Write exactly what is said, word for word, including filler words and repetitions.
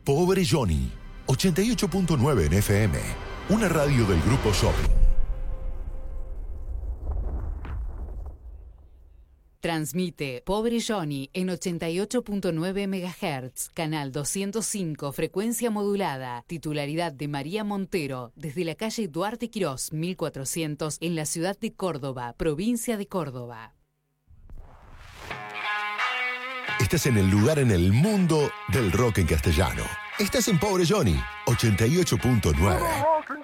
Pobre Johnny, ochenta y ocho punto nueve en F M, una radio del Grupo Shopping. Transmite Pobre Johnny en ochenta y ocho punto nueve megahertz, canal doscientos cinco, frecuencia modulada, titularidad de María Montero, desde la calle Duarte Quirós, mil cuatrocientos, en la ciudad de Córdoba, provincia de Córdoba. Estás en el lugar en el mundo del rock en castellano. Estás en Pobre Johnny, ochenta y ocho punto nueve.